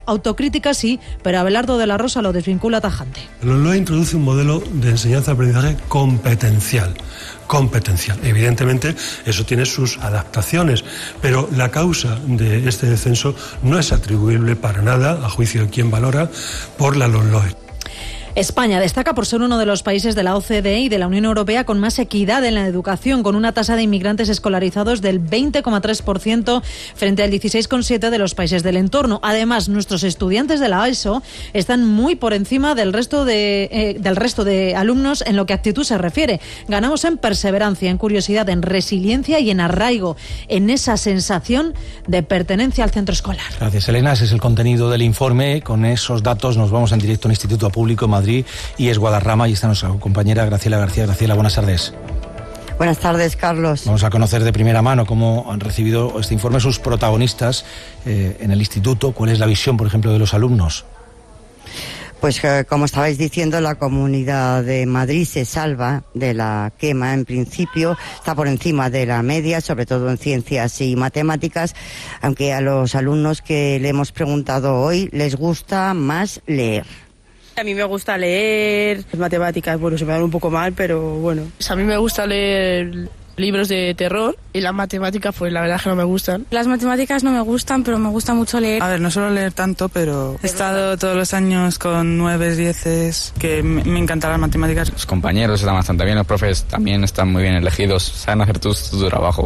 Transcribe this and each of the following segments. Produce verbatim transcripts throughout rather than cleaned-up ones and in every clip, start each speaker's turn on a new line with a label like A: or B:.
A: Autocrítica sí, pero Abelardo de la Rosa lo desvincula tajante.
B: La L O E introduce un modelo de enseñanza-aprendizaje competencial. Competencial. Evidentemente, eso tiene sus adaptaciones, pero la causa de este descenso no es atribuible para nada, a juicio de quien valora, por la L O L O E.
A: España destaca por ser uno de los países de la O C D E y de la Unión Europea con más equidad en la educación, con una tasa de inmigrantes escolarizados del veinte coma tres por ciento frente al dieciséis coma siete por ciento de los países del entorno. Además, nuestros estudiantes de la ESO están muy por encima del resto de, eh, del resto de alumnos en lo que a actitud se refiere. Ganamos en perseverancia, en curiosidad, en resiliencia y en arraigo, en esa sensación de pertenencia al centro escolar.
C: Gracias, Elena. Ese es el contenido del informe. Con esos datos nos vamos en directo al Instituto Público de Madrid y es Guadarrama, y está nuestra compañera Graciela García. Graciela, buenas tardes.
D: Buenas tardes, Carlos.
C: Vamos a conocer de primera mano cómo han recibido este informe sus protagonistas eh, en el instituto. ¿Cuál es la visión, por ejemplo, de los alumnos?
D: Pues eh, como estabais diciendo, la Comunidad de Madrid se salva de la quema. En principio está por encima de la media, sobre todo en ciencias y matemáticas, aunque a los alumnos que le hemos preguntado hoy les gusta más leer.
E: A mí me gusta leer, las matemáticas, bueno, se me dan un poco mal, pero bueno.
F: A mí me gusta leer libros de terror y las matemáticas, pues la verdad es que no me gustan.
G: Las matemáticas no me gustan, pero me gusta mucho leer.
H: A ver, no suelo leer tanto, pero he estado todos los años con nueves, dieces, que me, me encantan las matemáticas.
I: Los compañeros están bastante bien, los profes también están muy bien elegidos, saben hacer tu, tu trabajo.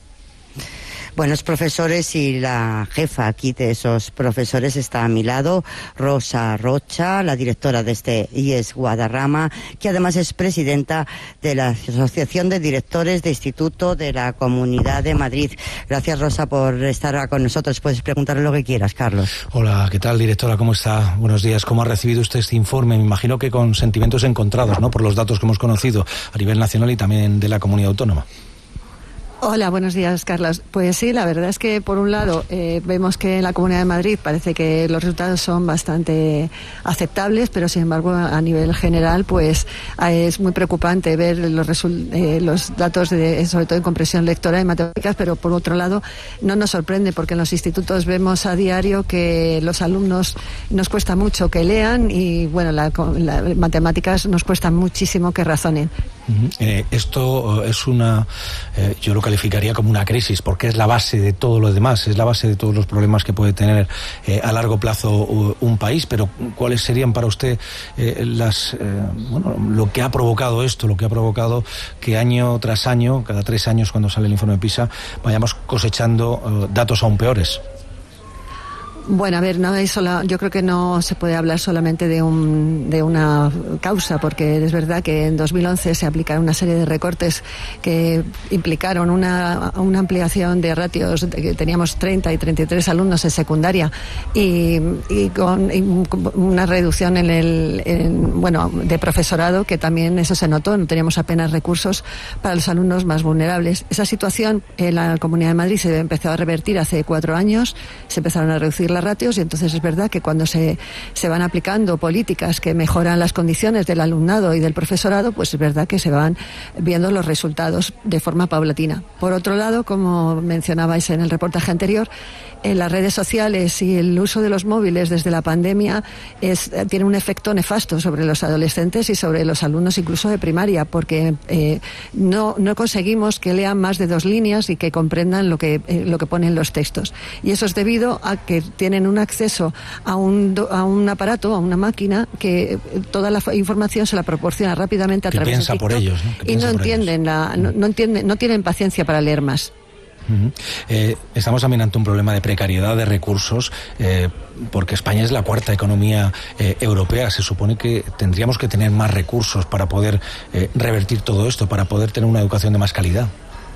D: Buenos profesores, y la jefa aquí de esos profesores está a mi lado, Rosa Rocha, la directora de este I E S Guadarrama, que además es presidenta de la Asociación de Directores de Instituto de la Comunidad de Madrid. Gracias, Rosa, por estar con nosotros. Puedes preguntarle lo que quieras, Carlos.
C: Hola, ¿qué tal, directora? ¿Cómo está? Buenos días. ¿Cómo ha recibido usted este informe? Me imagino que con sentimientos encontrados, ¿no?, por los datos que hemos conocido a nivel nacional y también de la comunidad autónoma.
J: Hola, buenos días, Carlos. Pues sí, la verdad es que por un lado eh, vemos que en la Comunidad de Madrid parece que los resultados son bastante aceptables, pero sin embargo a nivel general pues es muy preocupante ver los, resul- eh, los datos de, sobre todo en comprensión lectora y matemáticas, pero por otro lado no nos sorprende porque en los institutos vemos a diario que los alumnos nos cuesta mucho que lean y bueno, la, la matemáticas nos cuesta muchísimo que razonen.
C: Uh-huh. Eh, esto es una, eh, yo lo calificaría como una crisis, porque es la base de todo lo demás, es la base de todos los problemas que puede tener eh, a largo plazo uh, un país. Pero ¿cuáles serían para usted eh, las, eh, bueno, lo que ha provocado esto, lo que ha provocado que año tras año, cada tres años cuando sale el informe de PISA, vayamos cosechando uh, datos aún peores?
J: Bueno, a ver, no es sola, yo creo que no se puede hablar solamente de un de una causa, porque es verdad que en dos mil once se aplicaron una serie de recortes que implicaron una, una ampliación de ratios, de que teníamos treinta y treinta y tres alumnos en secundaria y, y con y una reducción en el en, bueno, de profesorado, que también eso se notó, no teníamos apenas recursos para los alumnos más vulnerables. Esa situación en la Comunidad de Madrid se empezó a revertir hace cuatro años, se empezaron a reducir las ratios y entonces es verdad que cuando se, se van aplicando políticas que mejoran las condiciones del alumnado y del profesorado, pues es verdad que se van viendo los resultados de forma paulatina. Por otro lado, como mencionabais en el reportaje anterior, en las redes sociales y el uso de los móviles desde la pandemia es, tiene un efecto nefasto sobre los adolescentes y sobre los alumnos incluso de primaria, porque eh, no, no conseguimos que lean más de dos líneas y que comprendan lo que, eh, lo que ponen los textos. Y eso es debido a que tienen un acceso a un, a un aparato, a una máquina, que toda la información se la proporciona rápidamente a
C: que través
J: piensa
C: de TikTok, por ellos, ¿no?
J: Y no entienden, la, no, no entienden, no tienen paciencia para leer más.
C: Uh-huh. Eh, estamos también ante un problema de precariedad de recursos, eh, porque España es la cuarta economía eh, europea. Se supone que tendríamos que tener más recursos para poder eh, revertir todo esto, para poder tener una educación de más calidad.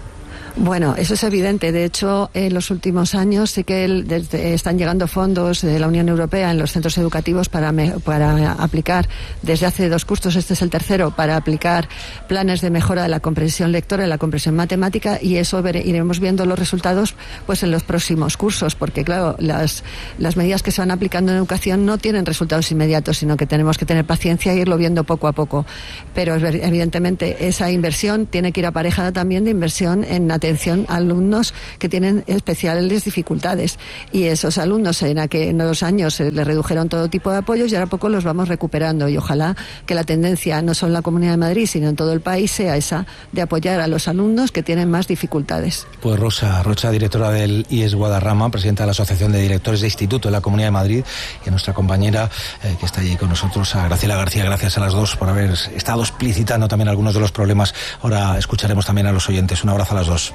J: Bueno, eso es evidente. De hecho, en los últimos años sí que el, desde, están llegando fondos de la Unión Europea en los centros educativos para, me, para aplicar, desde hace dos cursos, este es el tercero, para aplicar planes de mejora de la comprensión lectora y la comprensión matemática, y eso ver, iremos viendo los resultados pues en los próximos cursos, porque claro, las, las medidas que se van aplicando en educación no tienen resultados inmediatos, sino que tenemos que tener paciencia e irlo viendo poco a poco. Pero evidentemente esa inversión tiene que ir aparejada también de inversión en atención a alumnos que tienen especiales dificultades. Y esos alumnos en aquellos años se les redujeron todo tipo de apoyos y ahora poco los vamos recuperando. Y ojalá que la tendencia, no solo en la Comunidad de Madrid, sino en todo el país, sea esa de apoyar a los alumnos que tienen más dificultades.
C: Pues Rosa Rocha, directora del I E S Guadarrama, presidenta de la Asociación de Directores de Instituto de la Comunidad de Madrid, y a nuestra compañera eh, que está allí con nosotros, a Graciela García. Gracias a las dos por haber estado explicitando también algunos de los problemas. Ahora escucharemos también a los oyentes. Un abrazo a las dos.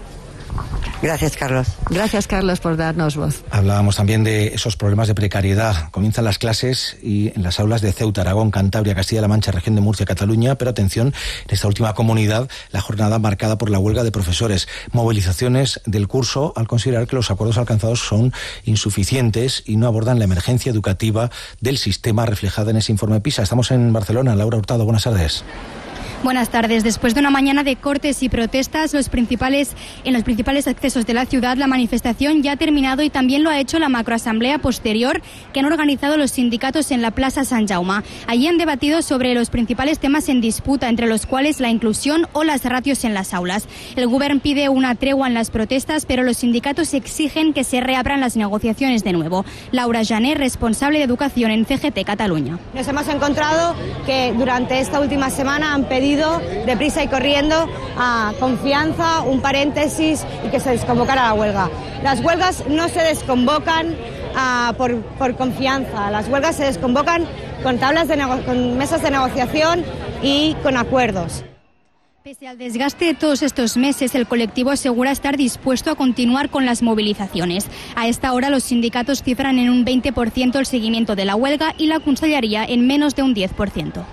D: Gracias, Carlos.
J: Gracias, Carlos, por darnos voz.
C: Hablábamos también de esos problemas de precariedad. Comienzan las clases y en las aulas de Ceuta, Aragón, Cantabria, Castilla-La Mancha, región de Murcia, Cataluña, pero atención, en esta última comunidad, la jornada marcada por la huelga de profesores. Movilizaciones del curso al considerar que los acuerdos alcanzados son insuficientes y no abordan la emergencia educativa del sistema reflejada en ese informe PISA. Estamos en Barcelona. Laura Hurtado, buenas tardes.
K: Buenas tardes. Después de una mañana de cortes y protestas los principales, en los principales accesos de la ciudad, la manifestación ya ha terminado y también lo ha hecho la macroasamblea posterior que han organizado los sindicatos en la Plaza Sant Jaume. Allí han debatido sobre los principales temas en disputa, entre los cuales la inclusión o las ratios en las aulas. El Govern pide una tregua en las protestas, pero los sindicatos exigen que se reabran las negociaciones de nuevo. Laura Jané, responsable de Educación en C G T Cataluña.
L: Nos hemos encontrado que durante esta última semana han pedido deprisa y corriendo a confianza, un paréntesis y que se desconvocara la huelga. Las huelgas no se desconvocan uh, por, por confianza, las huelgas se desconvocan con tablas de nego- con mesas de negociación y con acuerdos.
K: Pese al desgaste de todos estos meses, el colectivo asegura estar dispuesto a continuar con las movilizaciones. A esta hora los sindicatos cifran en un veinte por ciento el seguimiento de la huelga y la Consellería en menos de un diez por ciento.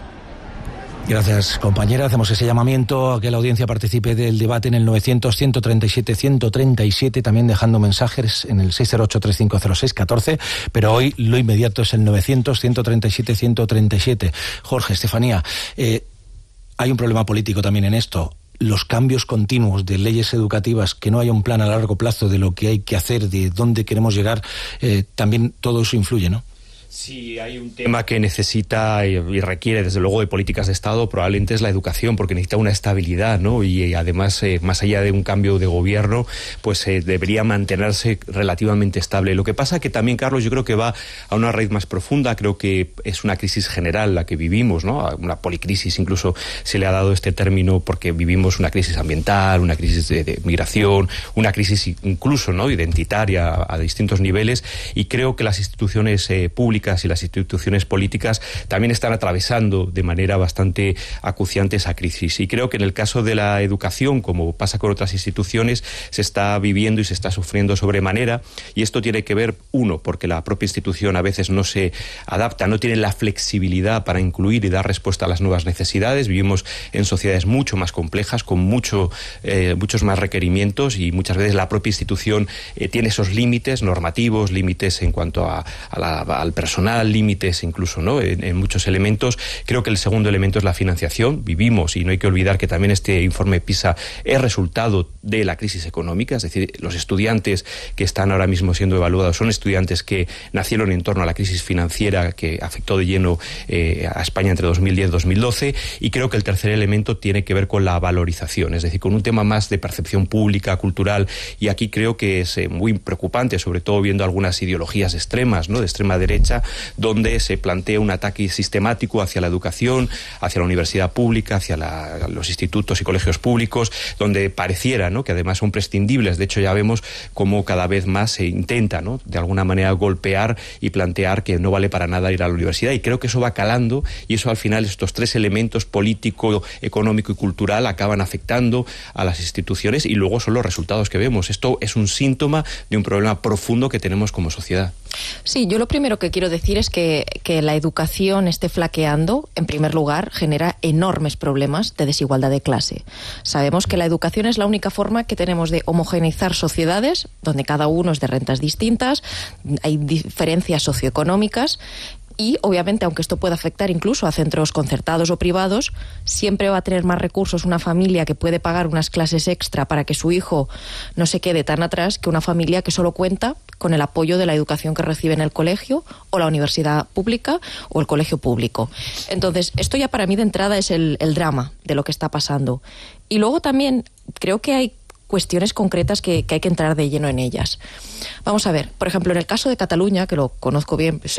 C: Gracias, compañera. Hacemos ese llamamiento a que la audiencia participe del debate en el novecientos, ciento treinta y siete, ciento treinta y siete, también dejando mensajes en el seis cero ocho, tres cinco cero seis, catorce, pero hoy lo inmediato es el novecientos, ciento treinta y siete, ciento treinta y siete. Jorge, Estefanía, eh, hay un problema político también en esto. Los cambios continuos de leyes educativas, que no haya un plan a largo plazo de lo que hay que hacer, de dónde queremos llegar, eh, también todo eso influye, ¿no?
M: Sí, hay un tema que necesita y requiere, desde luego, de políticas de Estado, probablemente es la educación, porque necesita una estabilidad, ¿no? Y además, eh, más allá de un cambio de gobierno, pues eh, debería mantenerse relativamente estable. Lo que pasa que también, Carlos, yo creo que va a una raíz más profunda. Creo que es una crisis general la que vivimos, ¿no? Una policrisis, incluso se le ha dado este término, porque vivimos una crisis ambiental, una crisis de, de migración, una crisis incluso, ¿no?, identitaria a, a distintos niveles, y creo que las instituciones eh, públicas y las instituciones políticas también están atravesando de manera bastante acuciante esa crisis. Y creo que en el caso de la educación, como pasa con otras instituciones, se está viviendo y se está sufriendo sobremanera, y esto tiene que ver, uno, porque la propia institución a veces no se adapta, no tiene la flexibilidad para incluir y dar respuesta a las nuevas necesidades. Vivimos en sociedades mucho más complejas, con mucho, eh, muchos más requerimientos, y muchas veces la propia institución eh, tiene esos límites normativos, límites en cuanto a, a la, al personal, límites incluso, ¿no?, en, en muchos elementos. Creo que el segundo elemento es la financiación. Vivimos, y no hay que olvidar que también este informe PISA es resultado de la crisis económica, es decir, los estudiantes que están ahora mismo siendo evaluados son estudiantes que nacieron en torno a la crisis financiera que afectó de lleno eh, a España entre dos mil diez y dos mil doce, y creo que el tercer elemento tiene que ver con la valorización, es decir, con un tema más de percepción pública, cultural, y aquí creo que es eh, muy preocupante, sobre todo viendo algunas ideologías extremas, ¿no?, de extrema derecha, donde se plantea un ataque sistemático hacia la educación, hacia la universidad pública, hacia la, los institutos y colegios públicos, donde pareciera, ¿no?, que además son prescindibles. De hecho, ya vemos cómo cada vez más se intenta, ¿no?, de alguna manera golpear y plantear que no vale para nada ir a la universidad, y creo que eso va calando, y eso al final, estos tres elementos, político, económico y cultural, acaban afectando a las instituciones, y luego son los resultados que vemos. Esto es un síntoma de un problema profundo que tenemos como sociedad.
N: Sí, yo lo primero que quiero decir es que, que la educación esté flaqueando, en primer lugar, genera enormes problemas de desigualdad de clase. Sabemos que la educación es la única forma que tenemos de homogeneizar sociedades, donde cada uno es de rentas distintas, hay diferencias socioeconómicas. Y, obviamente, aunque esto pueda afectar incluso a centros concertados o privados, siempre va a tener más recursos una familia que puede pagar unas clases extra para que su hijo no se quede tan atrás que una familia que solo cuenta con el apoyo de la educación que recibe en el colegio o la universidad pública o el colegio público. Entonces, esto ya para mí de entrada es el, el drama de lo que está pasando. Y luego también creo que hay cuestiones concretas que, que hay que entrar de lleno en ellas. Vamos a ver, por ejemplo, en el caso de Cataluña, que lo conozco bien, pues